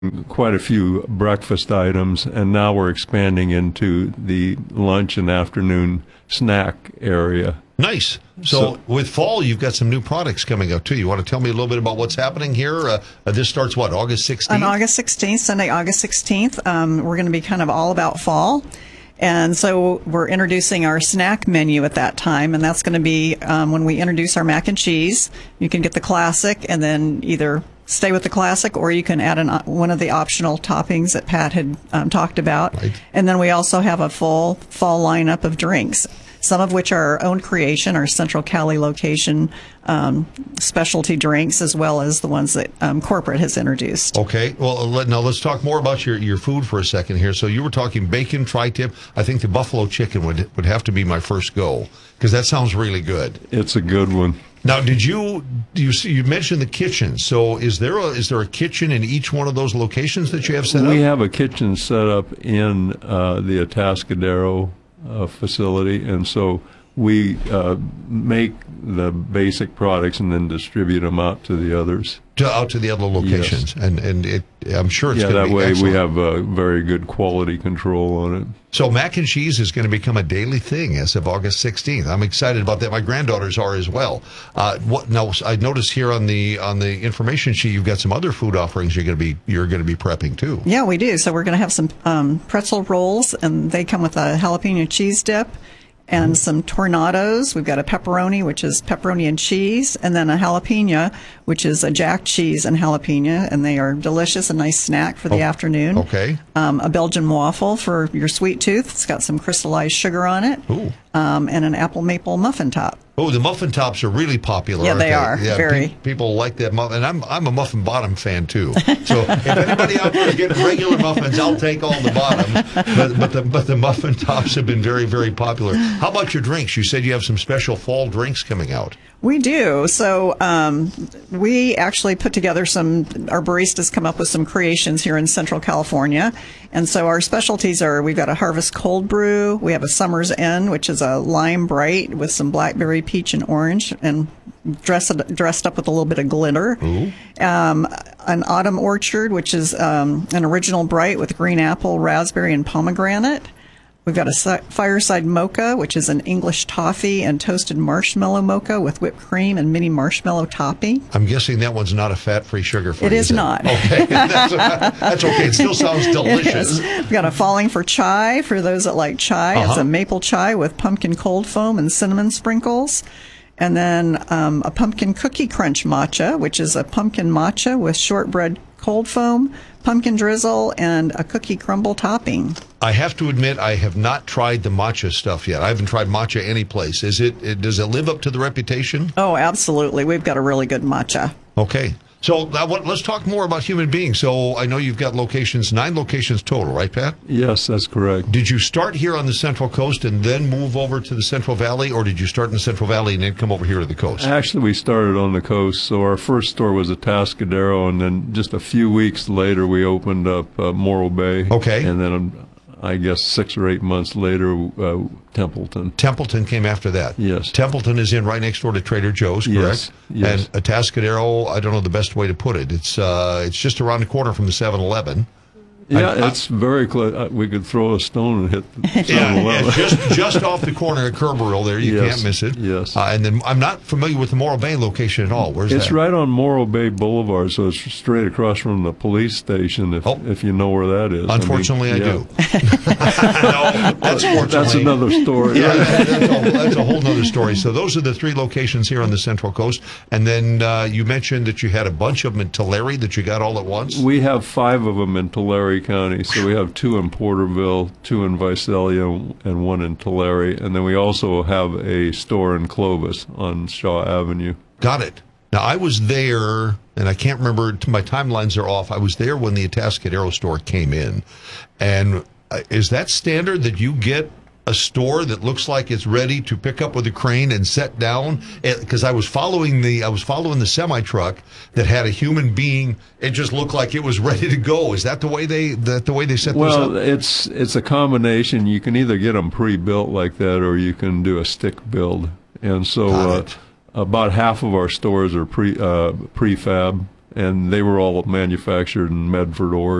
quite a few breakfast items, and now we're expanding into the lunch and afternoon snack area. Nice. So with fall, you've got some new products coming up, too. You want to tell me a little bit about what's happening here? This starts, what, August 16th? On August 16th, Sunday, August 16th, we're going to be kind of all about fall. And so we're introducing our snack menu at that time, and that's going to be when we introduce our mac and cheese. You can get the classic and then either stay with the classic, or you can add one of the optional toppings that Pat had talked about. Right. And then we also have a full fall lineup of drinks, some of which are our own creation, our Central Cali location specialty drinks, as well as the ones that corporate has introduced. Okay. Well, now let's talk more about your food for a second here. So you were talking bacon, tri-tip. I think the buffalo chicken would have to be my first go, because that sounds really good. It's a good one. Now, you mentioned the kitchen? So is there a kitchen in each one of those locations that you have set up? We have a kitchen set up in the Atascadero facility, and so we make the basic products and then distribute them out to the others. Out to the other locations, yes. and I'm sure it's going to be that way excellent. We have very good quality control on it. So mac and cheese is going to become a daily thing as of August 16th. I'm excited about that. My granddaughters are as well. Now I noticed here on the information sheet you've got some other food offerings you're going to be prepping too. Yeah, we do. So we're going to have some pretzel rolls, and they come with a jalapeno cheese dip. And some tornadoes. We've got a pepperoni, which is pepperoni and cheese, and then a jalapeno, which is a jack cheese and jalapeno, and they are delicious, a nice snack for the afternoon. Okay. A Belgian waffle for your sweet tooth. It's got some crystallized sugar on it. Ooh. And an apple maple muffin top. Oh, the muffin tops are really popular. Yeah, aren't they are. Yeah, very. People like that muffin, and I'm a muffin bottom fan too. So if anybody out there is getting regular muffins, I'll take all the bottoms. But the muffin tops have been very, very popular. How about your drinks? You said you have some special fall drinks coming out. We do. So we actually put together our baristas come up with some creations here in Central California. And so our specialties are, we've got a Harvest Cold Brew, we have a Summer's End, which is a lime bright with some blackberry, peach, and orange, and dressed up with a little bit of glitter. An Autumn Orchard, which is an original bright with green apple, raspberry, and pomegranate. We've got a Fireside Mocha, which is an English toffee and toasted marshmallow mocha with whipped cream and mini marshmallow topping. I'm guessing that one's not a fat-free, sugar-free. It is not. Okay, that's okay. It still sounds delicious. We've got a Falling for Chai for those that like chai. It's a maple chai with pumpkin cold foam and cinnamon sprinkles. And then a Pumpkin Cookie Crunch matcha, which is a pumpkin matcha with shortbread cold foam, pumpkin drizzle, and a cookie crumble topping. I have to admit, I have not tried the matcha stuff yet. I haven't tried matcha any place. Does it live up to the reputation? Oh, absolutely. We've got a really good matcha. Okay. So let's talk more about human beings. So I know you've got 9 locations total, right, Pat? Yes, that's correct. Did you start here on the Central Coast and then move over to the Central Valley, or did you start in the Central Valley and then come over here to the coast? Actually, we started on the coast. So our first store was Atascadero, and then just a few weeks later, we opened up Morro Bay. Okay. And then I guess 6 or 8 months later, Templeton. Templeton came after that. Yes. Templeton is in right next door to Trader Joe's, correct? Yes. And Atascadero, I don't know the best way to put it. It's just around the corner from the 7-Eleven. Yeah, it's very close. We could throw a stone and hit the 7-Eleven. just off the corner of Kerberville there. You can't miss it. Yes. And then I'm not familiar with the Morro Bay location at all. Where's that? It's right on Morro Bay Boulevard, so it's straight across from the police station, if you know where that is. Unfortunately, I do. No, that's another story. Yeah, that's a whole other story. So those are the 3 locations here on the Central Coast. And then you mentioned that you had a bunch of them in Tulare that you got all at once? We have 5 of them in Tulare County. So we have 2 in Porterville, 2 in Visalia, and 1 in Tulare. And then we also have a store in Clovis on Shaw Avenue. Got it. Now, I was there, and I can't remember, my timelines are off. I was there when the Atascadero store came in. And is that standard that you get a store that looks like it's ready to pick up with a crane and set down? Because I was following the semi truck that had a human being. It just looked like it was ready to go. Is that the way they set those up? Well, it's a combination. You can either get them pre-built like that, or you can do a stick build. And so about half of our stores are prefab, and they were all manufactured in Medford, Oregon.